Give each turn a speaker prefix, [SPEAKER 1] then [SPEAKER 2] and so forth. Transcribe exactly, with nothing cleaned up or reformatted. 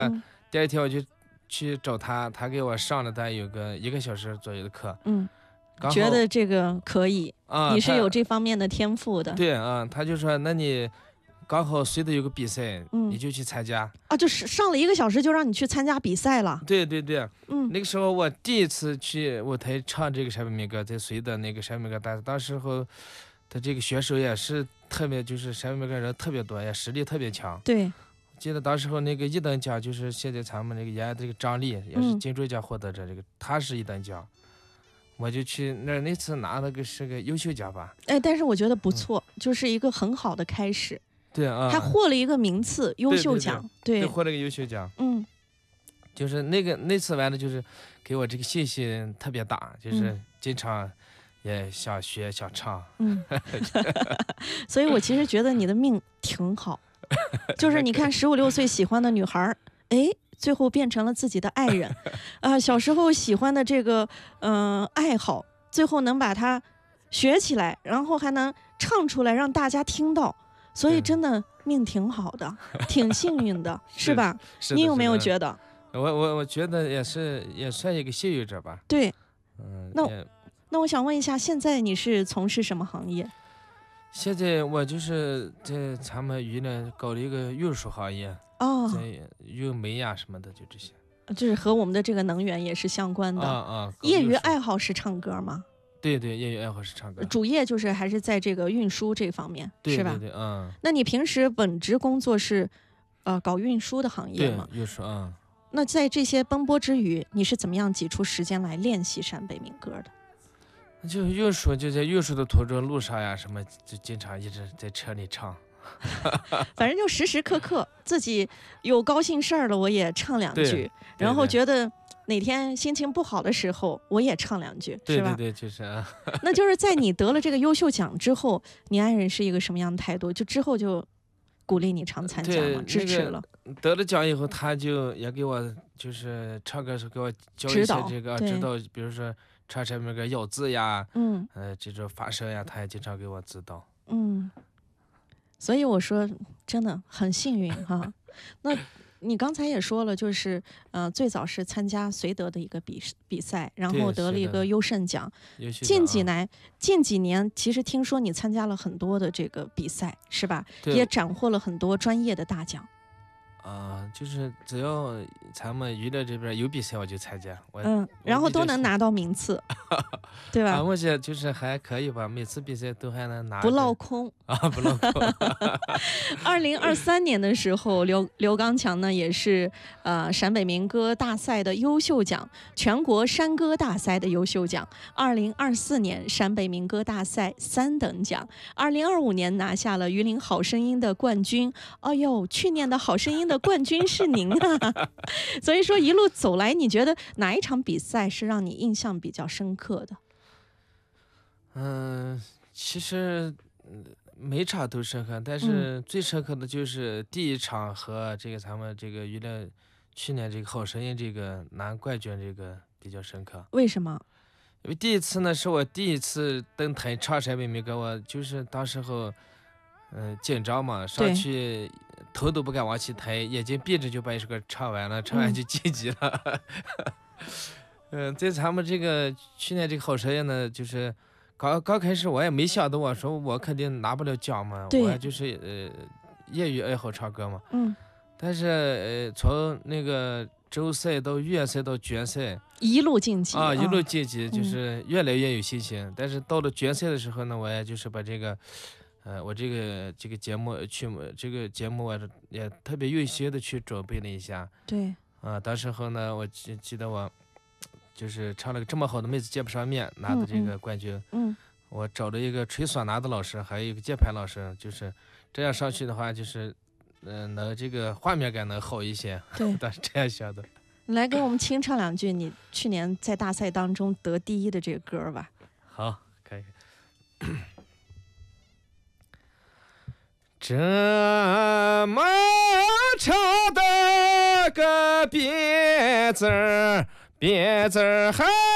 [SPEAKER 1] 嗯，
[SPEAKER 2] 第二天我就去找他，他给我上了大概有个一个小时左右的课。
[SPEAKER 1] 嗯，
[SPEAKER 2] 刚好
[SPEAKER 1] 觉得这个可以，
[SPEAKER 2] 啊，他
[SPEAKER 1] 你是有这方面的天赋的。
[SPEAKER 2] 对啊，他就说那你刚好随着有个比赛，
[SPEAKER 1] 嗯
[SPEAKER 2] 你就去参加。
[SPEAKER 1] 啊，就是上了一个小时就让你去参加比赛了。
[SPEAKER 2] 对对对，
[SPEAKER 1] 嗯
[SPEAKER 2] 那个时候我第一次去舞台唱这个陕北民歌，在绥德那个陕北民歌大赛，当时候他这个选手也是特别，就是陕北民歌人特别多，也实力特别强。
[SPEAKER 1] 对，
[SPEAKER 2] 记得当时候那个一等奖就是现在咱们这个延安这个张丽，也是
[SPEAKER 1] 嗯
[SPEAKER 2] 金钟奖获得者，这个他是一等奖。我就去那那次拿了个是个优秀奖吧。
[SPEAKER 1] 哎，但是我觉得不错，就是一个很好的开始。
[SPEAKER 2] 对啊，
[SPEAKER 1] 还获了一个名次，优秀奖。对，
[SPEAKER 2] 获了个优秀奖。
[SPEAKER 1] 嗯，
[SPEAKER 2] 就是那个那次完了，就是给我这个信心特别大，就是经常也想学想唱。
[SPEAKER 1] 嗯，所以我其实觉得你的命挺好，就是你看十五六岁喜欢的女孩，哎，最后变成了自己的爱人，啊、呃，小时候喜欢的这个嗯、呃、爱好，最后能把它学起来，然后还能唱出来让大家听到。所以真的命挺好的，挺幸运的，是, 是吧？
[SPEAKER 2] 是
[SPEAKER 1] 你有没有觉得？
[SPEAKER 2] 我我我觉得也是，也算一个幸运者吧。
[SPEAKER 1] 对，
[SPEAKER 2] 嗯，
[SPEAKER 1] 那那我想问一下，现在你是从事什么行业？
[SPEAKER 2] 现在我就是在咱们云南搞了一个运输行业，
[SPEAKER 1] 哦，
[SPEAKER 2] 在运煤呀什么的，就这些。
[SPEAKER 1] 就是和我们的这个能源也是相关的。
[SPEAKER 2] 啊啊！
[SPEAKER 1] 业余爱好是唱歌吗？
[SPEAKER 2] 对对，业余爱好是唱歌，
[SPEAKER 1] 主业就是还是在这个运输这方面，
[SPEAKER 2] 对
[SPEAKER 1] 是吧？
[SPEAKER 2] 对对，嗯。
[SPEAKER 1] 那你平时本职工作是，呃，搞运输的行业吗？
[SPEAKER 2] 对，运输啊。
[SPEAKER 1] 那在这些奔波之余，你是怎么样挤出时间来练习陕北民歌的？
[SPEAKER 2] 就运输，就在运输的途中、路上呀，什么就经常一直在车里唱。
[SPEAKER 1] 反正就时时刻刻自己有高兴事儿了，我也唱两句，
[SPEAKER 2] 对对对，
[SPEAKER 1] 然后觉得。哪天心情不好的时候，我也唱两句，
[SPEAKER 2] 对
[SPEAKER 1] 是吧？
[SPEAKER 2] 对对，就是啊。
[SPEAKER 1] 那就是在你得了这个优秀奖之后，你爱人是一个什么样的态度？就之后就鼓励你常参加吗？支持了。
[SPEAKER 2] 那个、得了奖以后，他就也给我就是唱歌时候给我教一些这个指导，比如说唱什么个咬字呀，
[SPEAKER 1] 嗯，
[SPEAKER 2] 呃，这种发声呀，他也经常给我指导。
[SPEAKER 1] 嗯，所以我说真的很幸运哈。那。你刚才也说了，就是呃，最早是参加绥德的一个比比赛，然后得了一个优胜奖。近几年，近几年，其实听说你参加了很多的这个比赛，是吧？也斩获了很多专业的大奖。
[SPEAKER 2] 啊、呃，就是只要咱们娱乐这边有比赛，我就参加。我
[SPEAKER 1] 嗯，然后都能拿到名次，对吧？
[SPEAKER 2] 啊，目前就是还可以吧，每次比赛都还能拿，
[SPEAKER 1] 不落空
[SPEAKER 2] 啊，不落空。
[SPEAKER 1] 二零二三年的时候，刘刘刚强呢也是呃陕北民歌大赛的优秀奖，全国山歌大赛的优秀奖。二零二四年陕北民歌大赛三等奖。二零二五年拿下了榆林好声音的冠军。哎呦，去年的好声音的冠军是您啊！所以说一路走来，你觉得哪一场比赛是让你印象比较深刻的？
[SPEAKER 2] 嗯，其实每场都深刻，但是最深刻的就是第一场和这个咱们这个娱乐去年这个好声音这个拿冠军这个比较深刻。
[SPEAKER 1] 为什么？
[SPEAKER 2] 因为第一次呢是我第一次登台唱陕北民歌，我就是当时候嗯、呃、紧张嘛，上去头都不敢往起抬，眼睛闭着就把一首歌唱完了，唱完就晋级了。嗯、呃，在咱们这个去年这个好声音呢，就是刚刚开始我也没想到，我说我肯定拿不了奖嘛，我就是呃业余爱好唱歌嘛。
[SPEAKER 1] 嗯。
[SPEAKER 2] 但是呃从那个周赛到预赛到决赛，
[SPEAKER 1] 一路晋级
[SPEAKER 2] 啊，一路晋级，就是越来越有信心。嗯、但是到了决赛的时候呢，我也就是把这个。呃，我这个这个节目去这个节目我也特别用心的去准备了一下。
[SPEAKER 1] 对。
[SPEAKER 2] 啊、呃，当时候呢，我记记得我就是唱了个这么好的妹子见不上面，拿的这个冠军。
[SPEAKER 1] 嗯。嗯
[SPEAKER 2] 我找了一个吹唢呐的老师，还有一个键盘老师，就是这样上去的话，就是嗯、呃，能这个画面感能好一些。
[SPEAKER 1] 对，
[SPEAKER 2] 当时这样想的。
[SPEAKER 1] 来给我们清唱两句你去年在大赛当中得第一的这个歌吧。
[SPEAKER 2] 好，可以。这么长的个别字儿，别字儿还